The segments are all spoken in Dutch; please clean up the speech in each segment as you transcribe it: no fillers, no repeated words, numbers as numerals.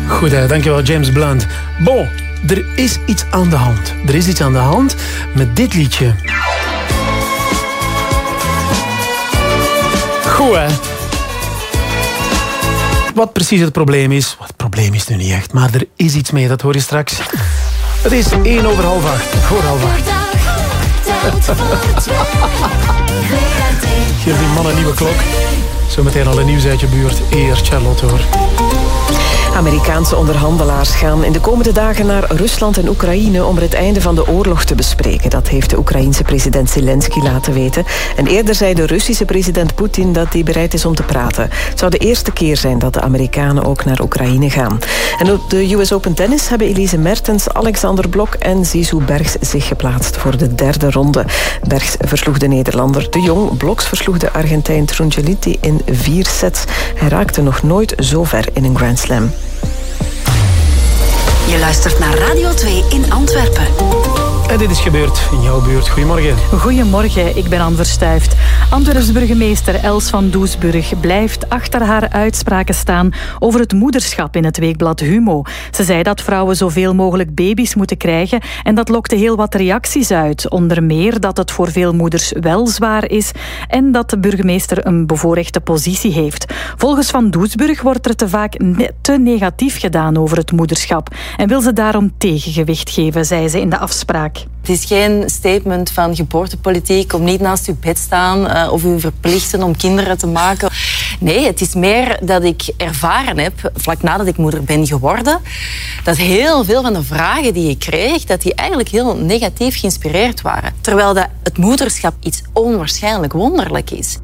Goed, dankjewel James Blunt. Bon, er is iets aan de hand. Er is iets aan de hand met dit liedje. Goed, hè? Wat precies het probleem is... Wat het probleem is nu niet echt, maar er is iets mee, dat hoor je straks. Het is 7:01, voor 7:30. Geef die man een nieuwe klok. Zometeen al een nieuws uit je buurt. Eerst Charlotte, hoor. Amerikaanse onderhandelaars gaan in de komende dagen naar Rusland en Oekraïne om er het einde van de oorlog te bespreken. Dat heeft de Oekraïense president Zelensky laten weten. En eerder zei de Russische president Poetin dat hij bereid is om te praten. Het zou de eerste keer zijn dat de Amerikanen ook naar Oekraïne gaan. En op de US Open Tennis hebben Elise Mertens, Alexander Blok en Zizou Bergs zich geplaatst voor de derde ronde. Bergs versloeg de Nederlander De Jong. Bloks versloeg de Argentijn Trungeliti in 4 sets. Hij raakte nog nooit zo ver in een Grand Slam. Je luistert naar Radio 2 in Antwerpen. En dit is gebeurd in jouw buurt. Goedemorgen. Goedemorgen, ik ben Anne Verstuift. Antwerps burgemeester Els van Doesburg blijft achter haar uitspraken staan over het moederschap in het weekblad Humo. Ze zei dat vrouwen zoveel mogelijk baby's moeten krijgen en dat lokte heel wat reacties uit. Onder meer dat het voor veel moeders wel zwaar is en dat de burgemeester een bevoorrechte positie heeft. Volgens Van Doesburg wordt er te vaak te negatief gedaan over het moederschap en wil ze daarom tegengewicht geven, zei ze in de afspraak. Het is geen statement van geboortepolitiek om niet naast uw bed staan of u verplichten om kinderen te maken. Nee, het is meer dat ik ervaren heb, vlak nadat ik moeder ben geworden, dat heel veel van de vragen die ik kreeg, dat die eigenlijk heel negatief geïnspireerd waren. Terwijl dat het moederschap iets onwaarschijnlijk wonderlijk is.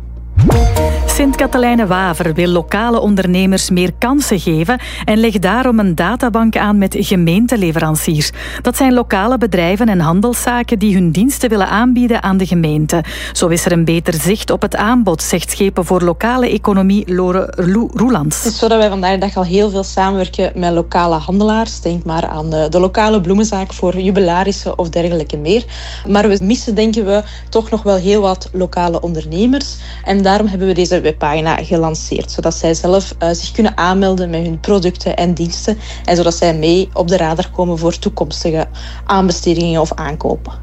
Sint-Katelijne-Waver wil lokale ondernemers meer kansen geven en legt daarom een databank aan met gemeenteleveranciers. Dat zijn lokale bedrijven en handelszaken die hun diensten willen aanbieden aan de gemeente. Zo is er een beter zicht op het aanbod, zegt Schepen voor Lokale Economie Lore Roelands. Het is zo dat wij vandaag de dag al heel veel samenwerken met lokale handelaars. Denk maar aan de lokale bloemenzaak voor jubilarissen of dergelijke meer. Maar we missen, denken we, toch nog wel heel wat lokale ondernemers. En daarom hebben we deze webpagina gelanceerd, zodat zij zelf zich kunnen aanmelden met hun producten en diensten en zodat zij mee op de radar komen voor toekomstige aanbestedingen of aankopen.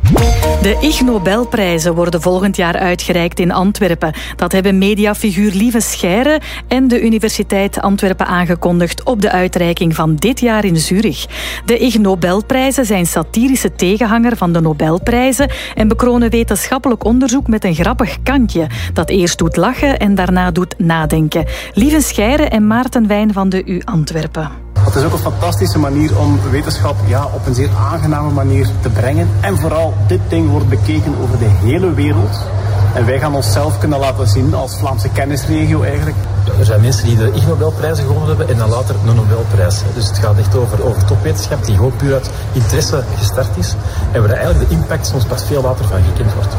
De Ig Nobelprijzen worden volgend jaar uitgereikt in Antwerpen. Dat hebben mediafiguur Lieve Scheire en de Universiteit Antwerpen aangekondigd op de uitreiking van dit jaar in Zurich. De Ig Nobelprijzen zijn satirische tegenhanger van de Nobelprijzen en bekronen wetenschappelijk onderzoek met een grappig kantje dat eerst doet lachen en daarna doet nadenken. Lieve Scheire en Maarten Wijn van de U Antwerpen. Het is ook een fantastische manier om wetenschap op een zeer aangename manier te brengen. En vooral, dit ding wordt bekeken over de hele wereld. En wij gaan onszelf kunnen laten zien als Vlaamse kennisregio eigenlijk. Er zijn mensen die de Ig Nobelprijzen gewonnen hebben en dan later een Nobelprijs. Dus het gaat echt over topwetenschap die gewoon puur uit interesse gestart is. En waar eigenlijk de impact soms pas veel later van gekend wordt.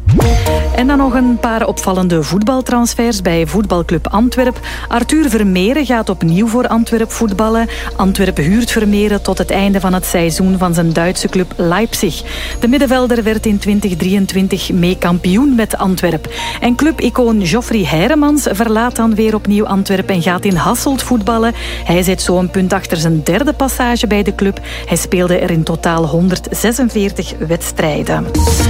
En dan nog een paar opvallende voetbaltransfers bij voetbalclub Antwerp. Arthur Vermeeren gaat opnieuw voor Antwerp voetballen. Antwerp huurt Vermeeren tot het einde van het seizoen van zijn Duitse club Leipzig. De middenvelder werd in 2023 mee kampioen met Antwerp. En clubicoon Geoffrey Heiremans verlaat dan weer opnieuw Antwerp en gaat in Hasselt voetballen. Hij zet zo een punt achter zijn derde passage bij de club. Hij speelde er in totaal 146 wedstrijden.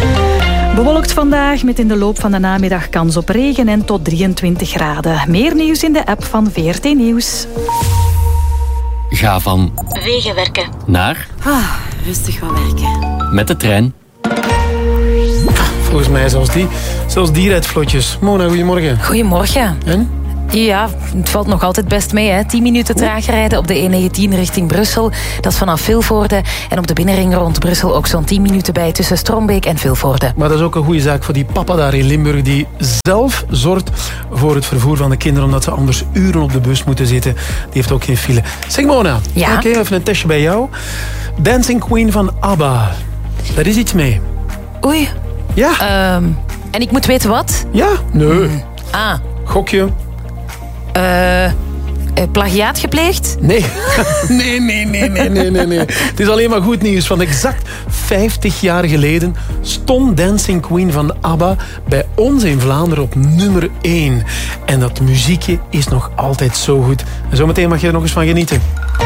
Bewolkt vandaag met in de loop van de namiddag kans op regen en tot 23 graden. Meer nieuws in de app van VRT Nieuws. Ga van Wegenwerken naar rustig gaan werken. Met de trein. Volgens mij zelfs die rijdt vlotjes. Mona, goedemorgen. Goedemorgen. En? Ja, het valt nog altijd best mee. Hè. 10 minuten trager rijden op de E19 richting Brussel. Dat is vanaf Vilvoorde. En op de binnenring rond Brussel ook zo'n 10 minuten bij tussen Strombeek en Vilvoorde. Maar dat is ook een goede zaak voor die papa daar in Limburg die zelf zorgt voor het vervoer van de kinderen omdat ze anders uren op de bus moeten zitten. Die heeft ook geen file. Zeg Mona, ja? Oké, even een testje bij jou. Dancing Queen van ABBA. Daar is iets mee. Oei. Ja. En ik moet weten wat? Ja? Nee. Ah. Gokje. Plagiaat gepleegd? Nee. Nee. Het is alleen maar goed nieuws. Van exact 50 jaar geleden stond Dancing Queen van ABBA bij ons in Vlaanderen op nummer 1. En dat muziekje is nog altijd zo goed. En zometeen mag je er nog eens van genieten.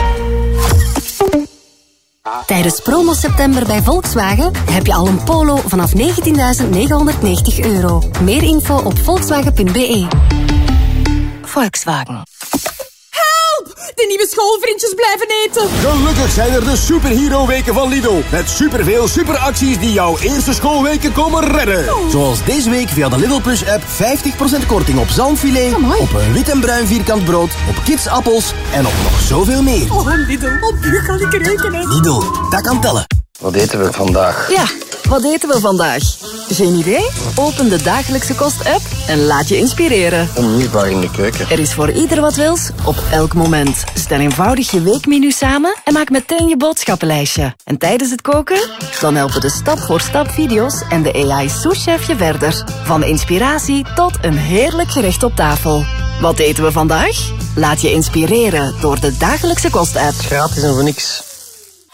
Tijdens promo september bij Volkswagen heb je al een Polo vanaf €19.990. Meer info op volkswagen.be. Volkswagen. De nieuwe schoolvriendjes blijven eten. Gelukkig zijn er de superhero-weken van Lidl. Met superveel superacties die jouw eerste schoolweken komen redden. Zoals deze week via de Lidl Plus app 50% korting op zalmfilet, op een wit en bruin vierkant brood, op kidsappels en op nog zoveel meer. Oh, Lidl, op u kan ik rekenen. Lidl, dat kan tellen. Wat eten we vandaag? Ja, wat eten we vandaag? Geen idee? Open de Dagelijkse Kost-app en laat je inspireren. Onmisbaar in de keuken. Er is voor ieder wat wils, op elk moment. Stel eenvoudig je weekmenu samen en maak meteen je boodschappenlijstje. En tijdens het koken? Dan helpen de stap-voor-stap video's en de AI-souschef je verder. Van inspiratie tot een heerlijk gerecht op tafel. Wat eten we vandaag? Laat je inspireren door de Dagelijkse Kost-app. Gratis en voor niks.